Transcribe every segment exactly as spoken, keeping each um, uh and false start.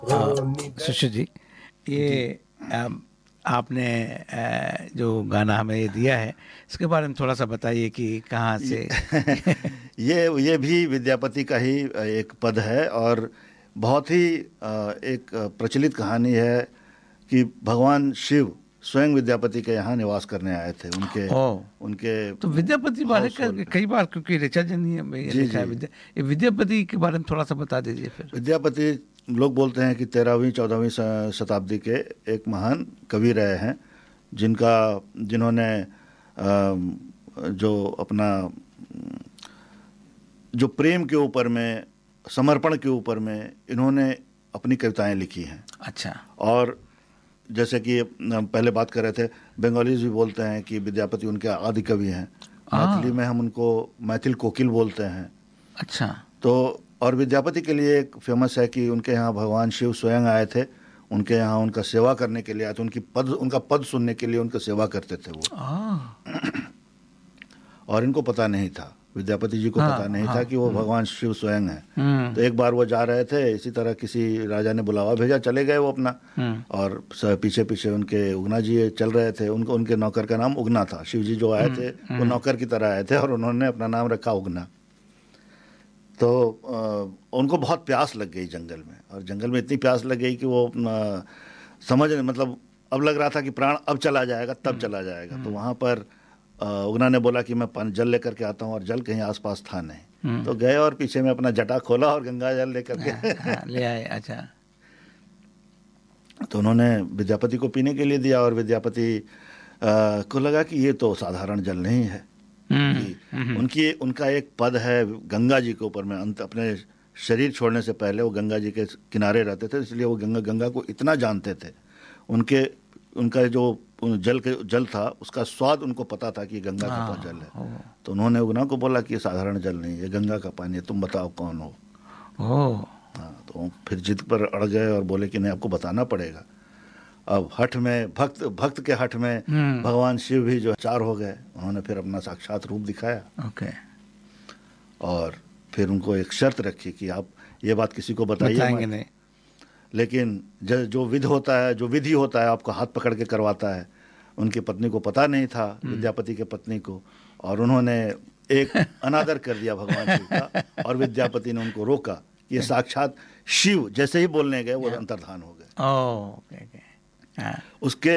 सुशील जी, ये आ, आपने आ, जो गाना हमें ये दिया है, इसके बारे में थोड़ा सा बताइए कि कहाँ से। ये ये भी विद्यापति का ही एक पद है और बहुत ही एक प्रचलित कहानी है कि भगवान शिव स्वयं विद्यापति के यहाँ निवास करने आए थे। उनके ओ, उनके तो विद्यापति बारे का कई बार, क्योंकि ऋचा जी ने ये लिखा है विद्या, ये विद्यापति के बारे में थोड़ा सा बता दीजिए फिर। विद्यापति लोग बोलते हैं कि तेरहवीं चौदहवीं शताब्दी के एक महान कवि रहे हैं, जिनका जिन्होंने जो अपना जो प्रेम के ऊपर में, समर्पण के ऊपर में इन्होंने अपनी कविताएं लिखी हैं। अच्छा। और जैसे कि पहले बात कर रहे थे, बंगालीज भी बोलते हैं कि विद्यापति उनके आदि कवि हैं। मैथिली में हम उनको मैथिल कोकिल बोलते हैं। अच्छा। तो और विद्यापति के लिए एक फेमस है कि उनके यहाँ भगवान शिव स्वयं आए थे, उनके यहाँ उनका सेवा करने के लिए आए थे, उनकी पद उनका पद सुनने के लिए उनका सेवा करते थे वो। और इनको पता नहीं था, विद्यापति जी को हाँ, पता नहीं हाँ, था कि वो भगवान शिव स्वयं है। तो एक बार वो जा रहे थे, इसी तरह किसी राजा ने बुलावा भेजा, चले गए वो अपना, और पीछे पीछे उनके उगना जी चल रहे थे। उनको उनके नौकर का नाम उगना था। शिव जी जो आए थे वो नौकर की तरह आए थे और उन्होंने अपना नाम रखा उगना। तो आ, उनको बहुत प्यास लग गई जंगल में, और जंगल में इतनी प्यास लग गई कि वो आ, समझ मतलब अब लग रहा था कि प्राण अब चला जाएगा, तब चला जाएगा। तो वहाँ पर उगना ने बोला कि मैं पानी जल लेकर के आता हूँ, और जल कहीं आसपास था नहीं। तो गए और पीछे में अपना जटा खोला और गंगा जल लेकर के ले आए। अच्छा। तो उन्होंने विद्यापति को पीने के लिए दिया, और विद्यापति को लगा कि ये तो साधारण जल नहीं है। उनकी उनका एक पद है गंगा जी के ऊपर में, अंत अपने शरीर छोड़ने से पहले वो गंगा जी के किनारे रहते थे, इसलिए वो गंगा गंगा को इतना जानते थे। उनके उनका जो जल के जल था उसका स्वाद उनको पता था कि गंगा का जल है। तो उन्होंने उगना को बोला कि ये साधारण जल नहीं है, गंगा का पानी है, तुम बताओ कौन हो। हाँ, तो फिर जिद पर अड़ गए और बोले कि नहीं, आपको बताना पड़ेगा। अब हठ में भक्त भक्त के हठ में भगवान शिव भी जो चार हो गए। उन्होंने फिर अपना साक्षात रूप दिखाया। ओके। और फिर उनको एक शर्त रखी कि आप ये बात किसी को बताइए नहीं, लेकिन जो विधि होता है जो विधि होता है आपको हाथ पकड़ के करवाता है। उनकी पत्नी को पता नहीं था, विद्यापति के पत्नी को, और उन्होंने एक अनादर कर दिया भगवान शिव का, और विद्यापति ने उनको रोका कि ये साक्षात शिव। जैसे ही बोलने गए वो अंतर्धान हो गए। Okay okay. उसके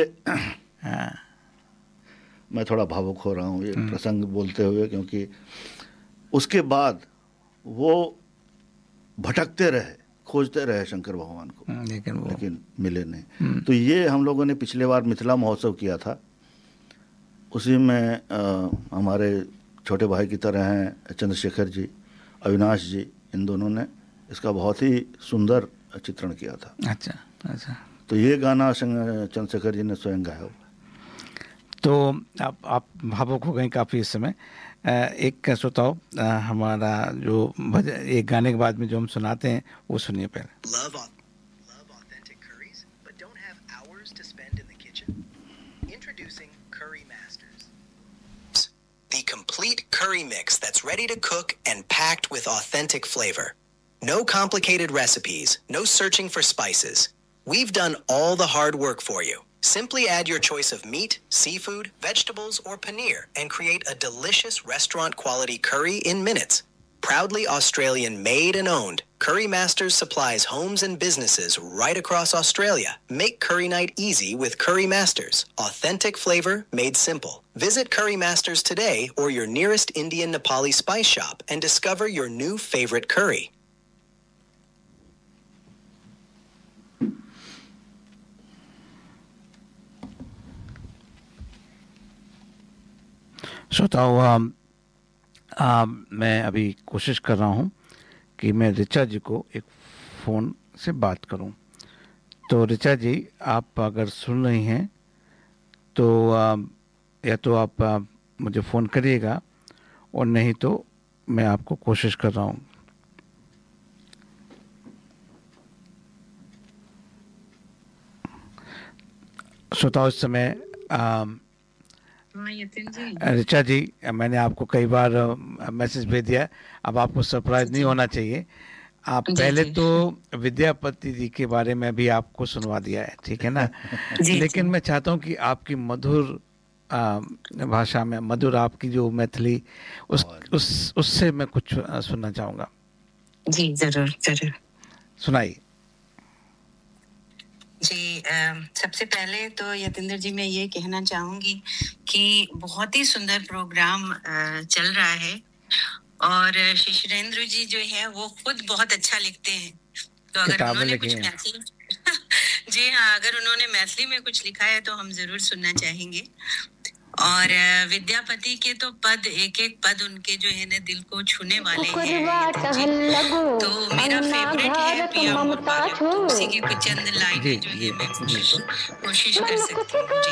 मैं थोड़ा भावुक हो रहा हूँ ये प्रसंग बोलते हुए, क्योंकि उसके बाद वो भटकते रहे, खोजते रहे शंकर भगवान को, लेकिन वो लेकिन मिले नहीं। तो ये हम लोगों ने पिछले बार मिथिला महोत्सव किया था, उसी में आ, हमारे छोटे भाई की तरह हैं चंद्रशेखर जी, अविनाश जी, इन दोनों ने इसका बहुत ही सुंदर चित्रण किया था। अच्छा अच्छा। तो ये गाना चंद्रशेखर जी ने स्वयं गाया हुआ। तो आप आप भावुक हो गए काफ़ी इस समय। एक श्रोताओ, हमारा जो भजन एक गाने के बाद में जो हम सुनाते हैं वो सुनिए पहले। Love, love authentic curries, but don't have hours to spend in the kitchen? Introducing Curry Masters, the complete curry mix that's ready to cook and packed with authentic flavor. No complicated recipes, no searching for spices. We've done all the hard work for you. Simply add your choice of meat, seafood, vegetables, or paneer and create a delicious restaurant-quality curry in minutes. Proudly Australian-made and owned, Curry Masters supplies homes and businesses right across Australia. Make curry night easy with Curry Masters. Authentic flavor made simple. Visit Curry Masters today or your nearest Indian Nepali spice shop and discover your new favorite curry. श्रोताओ, मैं अभी कोशिश कर रहा हूँ कि मैं ऋचा जी को एक फ़ोन से बात करूँ। तो ऋचा जी, आप अगर सुन रही हैं तो आ, या तो आप आ, मुझे फ़ोन करिएगा, और नहीं तो मैं आपको कोशिश कर रहा हूँ। श्रोताओं, इस समय आ, ऋचा जी, मैंने आपको कई बार मैसेज भेज दिया, अब आपको सरप्राइज नहीं होना चाहिए। आप जी पहले जी तो विद्यापति जी के बारे में भी आपको सुनवा दिया है, ठीक है ना। जी लेकिन जी मैं चाहता हूँ कि आपकी मधुर आ, भाषा में, मधुर आपकी जो मैथिली, उस बहुत उस उससे मैं कुछ आ, सुनना चाहूँगा। जी जरूर जरूर। सुनाइए। जी अ, सबसे पहले तो यतेंद्र जी मैं ये कहना चाहूंगी कि बहुत ही सुंदर प्रोग्राम अ, चल रहा है और शिशिरेंद्र जी जो है वो खुद बहुत अच्छा लिखते हैं। तो अगर किताबें उन्होंने लिखी कुछ हैं। मैथिली जी हाँ, अगर उन्होंने मैथिली में कुछ लिखा है तो हम जरूर सुनना चाहेंगे। और अ, विद्यापति के तो पद, एक एक पद उनके जो है ना दिल को छूने वाले हैं यतेंद्र जी। तो मेरा फेवरेट है पिया मोर बालक, तो उसी की कुछ चंद जी लाइनें जो जी है मैं जी कोशिश कोशिश कर सकती हूँ जी।